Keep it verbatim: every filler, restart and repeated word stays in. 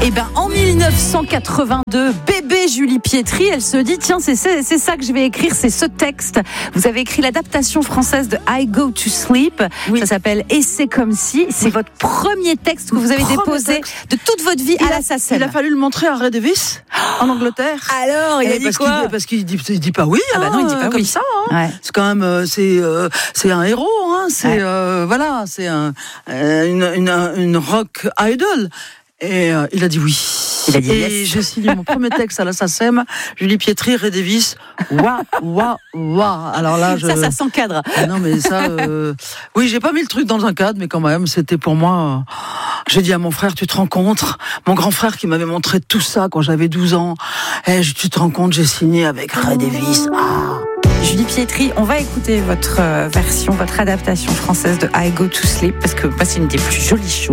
Et ben en dix-neuf cent quatre-vingt-deux, bébé Julie Pietri, elle se dit tiens c'est, c'est, c'est ça que je vais écrire, c'est ce texte. Vous avez écrit l'adaptation française de I Go to Sleep. Oui. Ça s'appelle Et c'est comme si. C'est oui. votre premier texte que vous avez premier déposé texte. de toute votre vie il à la S A C E M. Il a fallu le montrer à Ray Davies en Angleterre. Alors il a dit parce quoi qu'il, Parce qu'il dit, il dit pas oui. Ah bah non il dit pas comme oui. ça. Hein. Ouais. C'est quand même c'est euh, c'est un héros. Hein. C'est ouais. euh, voilà c'est un, une, une une rock idol. Et euh, il a dit oui. Il a dit et yes. j'ai signé mon premier texte à la S A C E M, Julie Pietri, Ray Davies. Waouh, waouh, waouh. Alors là, je... ça, ça s'encadre. Ah non, mais ça, euh... oui, j'ai pas mis le truc dans un cadre, mais quand même, c'était pour moi. Euh... J'ai dit à mon frère, tu te rends compte, mon grand frère qui m'avait montré tout ça quand j'avais douze ans. Eh, tu te rends compte, j'ai signé avec Ray Davies. Ah. Julie Pietri, on va écouter votre version, votre adaptation française de I Go to Sleep, parce que bah, c'est une des plus jolies choses.